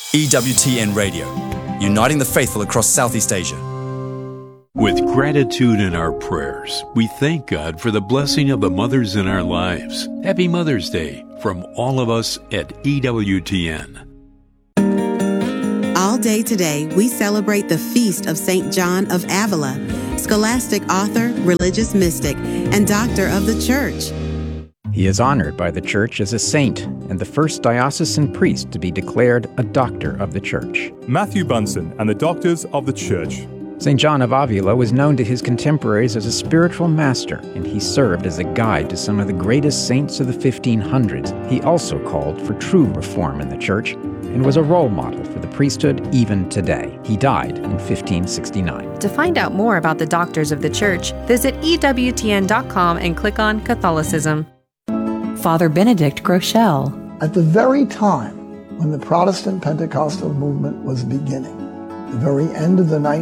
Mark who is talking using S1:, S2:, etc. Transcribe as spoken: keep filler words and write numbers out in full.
S1: E W T N Radio, uniting the faithful across Southeast Asia.
S2: With gratitude in our prayers, we thank God for the blessing of the mothers in our lives. Happy Mother's Day from all of us at E W T N.
S3: All day today, we celebrate the feast of Saint John of Avila, scholastic author, religious mystic, and doctor of the Church.
S4: He is honored by the Church as a saint and the first diocesan priest to be declared a doctor of the Church.
S5: Matthew Bunsen and the Doctors of the Church.
S4: Saint John of Avila was known to his contemporaries as a spiritual master, and he served as a guide to some of the greatest saints of the fifteen hundreds. He also called for true reform in the Church and was a role model for the priesthood even today. He died in fifteen sixty-nine.
S6: To find out more about the Doctors of the Church, visit E W T N dot com and click on Catholicism.
S7: Father Benedict Groeschel.
S8: At the very time when the Protestant Pentecostal movement was beginning, the very end of the nineteenth